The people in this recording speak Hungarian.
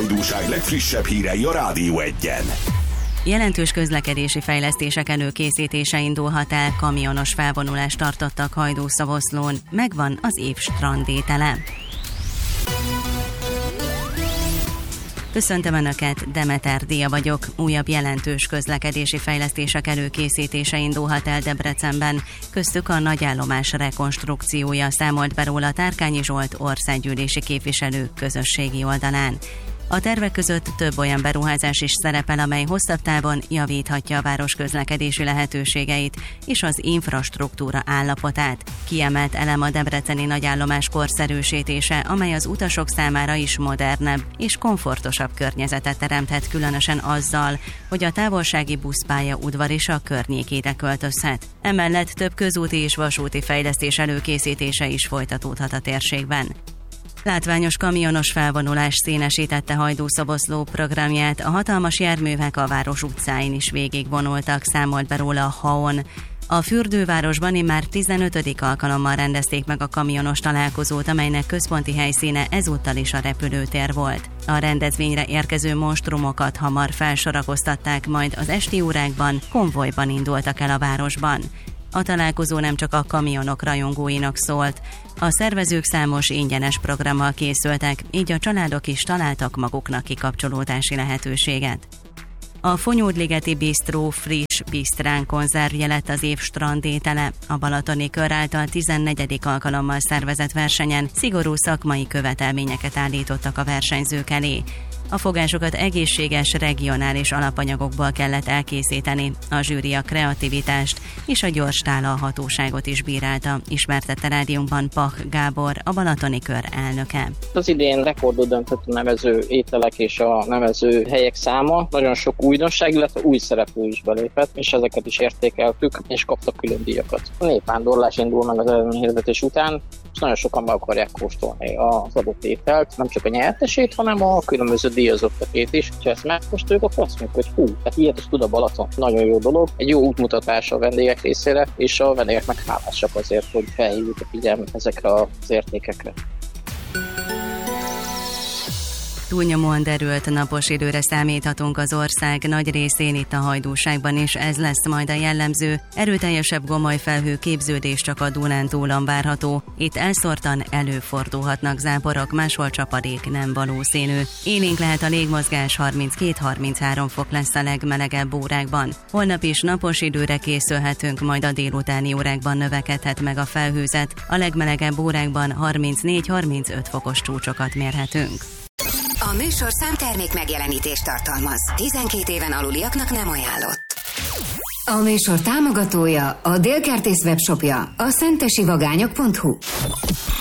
Hajdúság legfrissebb hírei a Rádió 1-en. Jelentős közlekedési fejlesztések előkészítése indulhat el, kamionos felvonulást tartottak Hajdú-Szavoszlón, megvan az év strandétele. Köszöntöm Önöket, Demeter Dia vagyok. Újabb jelentős közlekedési fejlesztések előkészítése indulhat el Debrecenben, köztük a nagyállomás rekonstrukciója, számolt be róla Tárkányi Zsolt országgyűlési képviselő közösségi oldalán. A tervek között több olyan beruházás is szerepel, amely hosszabb távon javíthatja a város közlekedési lehetőségeit és az infrastruktúra állapotát. Kiemelt elem a debreceni nagyállomás korszerűsítése, amely az utasok számára is modernebb és komfortosabb környezetet teremthet, különösen azzal, hogy a távolsági buszpálya udvar is a környékére költözhet. Emellett több közúti és vasúti fejlesztés előkészítése is folytatódhat a térségben. Látványos kamionos felvonulás színesítette Hajdú-Szoboszló programját, a hatalmas járművek a város utcáin is végigvonultak, számolt be róla a HAON. A fürdővárosban immár 15. alkalommal rendezték meg a kamionos találkozót, amelynek központi helyszíne ezúttal is a repülőtér volt. A rendezvényre érkező monstrumokat hamar felsorakoztatták, majd az esti órákban konvojban indultak el a városban. A találkozó nem csak a kamionok rajongóinak szólt. A szervezők számos ingyenes programmal készültek, így a családok is találtak maguknak kikapcsolódási lehetőséget. A Fonyódligeti Bistró friss bisztrán konzervje lett az év strandétele. A Balatoni Kör által 14. alkalommal szervezett versenyen szigorú szakmai követelményeket állítottak a versenyzők elé. A fogásokat egészséges, regionális alapanyagokból kellett elkészíteni. A zsűri a kreativitást és a gyors tálalhatóságot is bírálta, ismertette rádiónkban Pach Gábor, a Balatoni Kör elnöke. Az idén rekordot döntött a nevező ételek és a nevező helyek száma. Nagyon sok újdonság, illetve új szereplő is belépett, és ezeket is értékeltük, és kaptak külön díjakat. A népvándorlás indul meg az eredményhirdetés után, és nagyon sokan meg akarják kóstolni az adott ételt, nem csak a nyertesét, hanem a különböző díjazottakét is. Ha ezt megkóstoljuk, akkor azt mondjuk, hogy tehát ilyet is tud a Balaton. Nagyon jó dolog, egy jó útmutatás a vendégek részére, és a vendégek meg hálásak azért, hogy felhívjuk a figyelmet ezekre az értékekre. Túlnyomóan derült napos időre számíthatunk az ország nagy részén, itt a Hajdúságban is ez lesz majd a jellemző. Erőteljesebb gomolyfelhő képződés csak a Dunántúlon várható. Itt elszórtan előfordulhatnak záporok, máshol csapadék nem valószínű. Élénk lehet a légmozgás, 32-33 fok lesz a legmelegebb órákban. Holnap is napos időre készülhetünk, majd a délutáni órákban növekedhet meg a felhőzet. A legmelegebb órákban 34-35 fokos csúcsokat mérhetünk. A műsor számtermék megjelenítést tartalmaz. 12 éven aluliaknak nem ajánlott. A műsor támogatója, a Dél Kertész webshopja, a szentesivagányok.hu.